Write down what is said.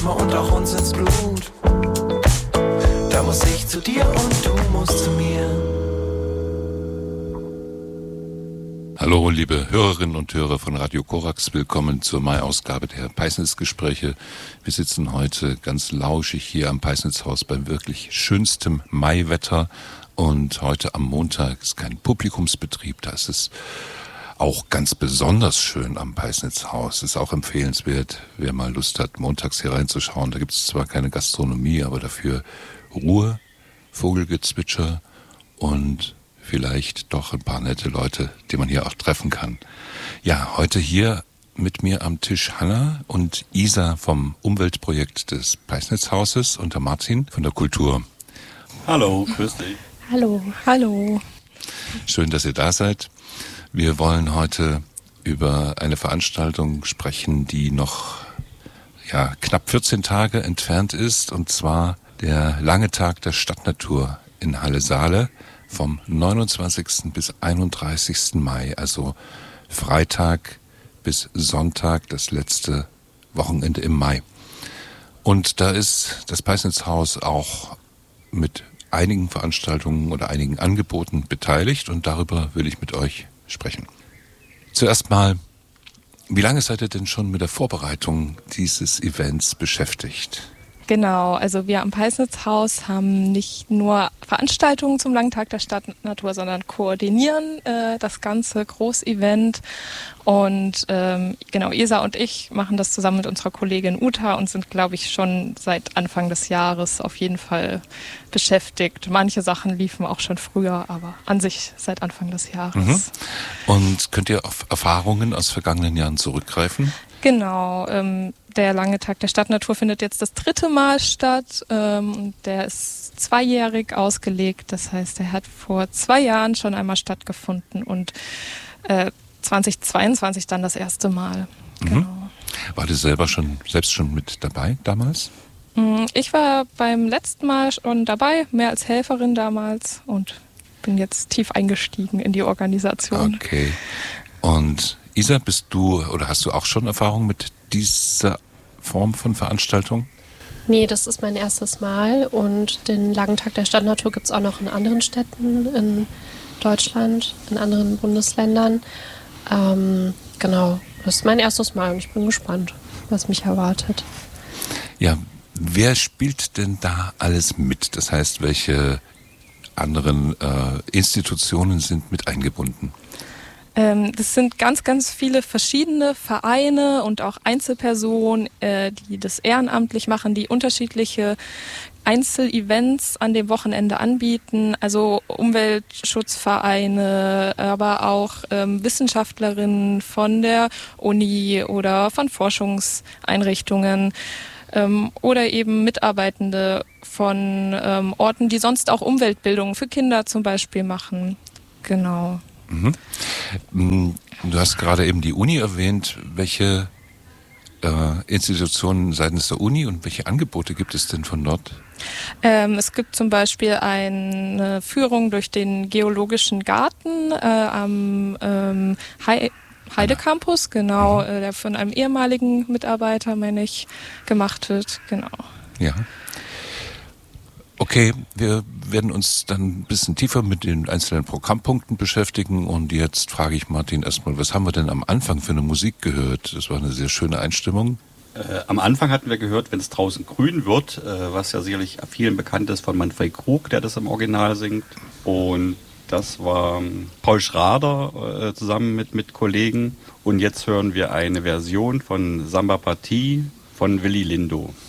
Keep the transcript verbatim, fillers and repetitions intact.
manchmal und auch uns ins Blut. Da muss ich zu dir und du musst zu mir. Hallo, liebe Hörerinnen und Hörer von Radio Korax, willkommen zur Mai-Ausgabe der Peisnitz-Gespräche. Wir sitzen heute ganz lauschig hier am Peisnitzhaus beim wirklich schönstem Maiwetter und heute am Montag ist kein Publikumsbetrieb, da ist es auch ganz besonders schön am Peisnitzhaus. Ist auch empfehlenswert, wer mal Lust hat, montags hier reinzuschauen. Da gibt es zwar keine Gastronomie, aber dafür Ruhe, Vogelgezwitscher und vielleicht doch ein paar nette Leute, die man hier auch treffen kann. Ja, heute hier mit mir am Tisch Hanna und Isa vom Umweltprojekt des Peisnitzhauses und der Martin von der Kultur. Hallo, grüß dich. Hallo, hallo. Schön, dass ihr da seid. Wir wollen heute über eine Veranstaltung sprechen, die noch ja, knapp vierzehn Tage entfernt ist, und zwar der lange Tag der Stadtnatur in Halle-Saale vom neunundzwanzigsten bis einunddreißigsten Mai, also Freitag bis Sonntag, das letzte Wochenende im Mai. Und da ist das Peisnitzhaus auch mit einigen Veranstaltungen oder einigen Angeboten beteiligt und darüber will ich mit euch sprechen. Zuerst mal, wie lange seid ihr denn schon mit der Vorbereitung dieses Events beschäftigt? Genau, also wir am Peisnitzhaus haben nicht nur Veranstaltungen zum langen Tag der Stadtnatur, sondern koordinieren äh, das ganze Großevent. Und ähm, genau, Isa und ich machen das zusammen mit unserer Kollegin Uta und sind, glaube ich, schon seit Anfang des Jahres auf jeden Fall beschäftigt. Manche Sachen liefen auch schon früher, aber an sich seit Anfang des Jahres. Mhm. Und könnt ihr auf Erfahrungen aus vergangenen Jahren zurückgreifen? Genau, ähm, der lange Tag der Stadtnatur findet jetzt das dritte Mal statt. Ähm, der ist zweijährig ausgelegt, das heißt, er hat vor zwei Jahren schon einmal stattgefunden und äh, zweitausendzweiundzwanzig dann das erste Mal. Mhm. Genau. War du selber schon selbst schon mit dabei damals? Ich war beim letzten Mal schon dabei, mehr als Helferin damals und bin jetzt tief eingestiegen in die Organisation. Okay. Und Isa, bist du oder hast du auch schon Erfahrung mit dieser Form von Veranstaltung? Nee, das ist mein erstes Mal und den langen Tag der Stadtnatur gibt es auch noch in anderen Städten in Deutschland, in anderen Bundesländern. Ähm, genau, das ist mein erstes Mal und ich bin gespannt, was mich erwartet. Ja, wer spielt denn da alles mit? Das heißt, welche anderen äh, Institutionen sind mit eingebunden? Das sind ganz, ganz viele verschiedene Vereine und auch Einzelpersonen, die das ehrenamtlich machen, die unterschiedliche Einzelevents an dem Wochenende anbieten, also Umweltschutzvereine, aber auch ähm, Wissenschaftlerinnen von der Uni oder von Forschungseinrichtungen ähm, oder eben Mitarbeitende von ähm, Orten, die sonst auch Umweltbildung für Kinder zum Beispiel machen. Genau. Mhm. Du hast gerade eben die Uni erwähnt. Welche äh, Institutionen seitens der Uni und welche Angebote gibt es denn von dort? Ähm, es gibt zum Beispiel eine Führung durch den Geologischen Garten äh, am ähm, He- Heide-Campus, genau, äh, der von einem ehemaligen Mitarbeiter, meine ich, gemacht wird. Genau. Ja. Okay, wir werden uns dann ein bisschen tiefer mit den einzelnen Programmpunkten beschäftigen und jetzt frage ich Martin erstmal, was haben wir denn am Anfang für eine Musik gehört? Das war eine sehr schöne Einstimmung. Äh, am Anfang hatten wir gehört, wenn es draußen grün wird, äh, was ja sicherlich vielen bekannt ist von Manfred Krug, der das im Original singt. Und das war Paul Schrader äh, zusammen mit, mit Kollegen. Und jetzt hören wir eine Version von Samba Partie von Willy Lindo.